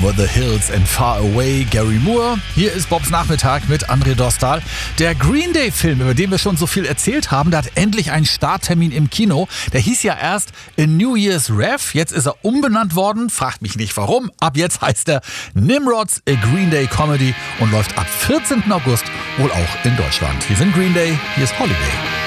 Over the Hills and Far Away, Gary Moore. Hier ist Bobs Nachmittag mit André Dostal. Der Green Day-Film, über den wir schon so viel erzählt haben, der hat endlich einen Starttermin im Kino. Der hieß ja erst A New Year's Rev. Jetzt ist er umbenannt worden. Fragt mich nicht warum. Ab jetzt heißt er Nimrods A Green Day Comedy und läuft ab 14. August wohl auch in Deutschland. Hier sind Green Day, hier ist Holiday.